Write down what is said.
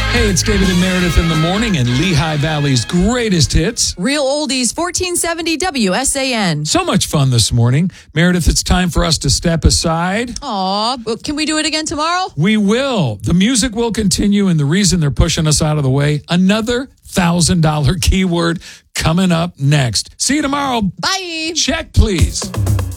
Hey, it's David and Meredith in the morning and Lehigh Valley's greatest hits. Real Oldies, 1470 WSAN. So much fun this morning. Meredith, it's time for us to step aside. Aw, can we do it again tomorrow? We will. The music will continue, and the reason they're pushing us out of the way, another $1,000 keyword coming up next. See you tomorrow. Bye. Check, please.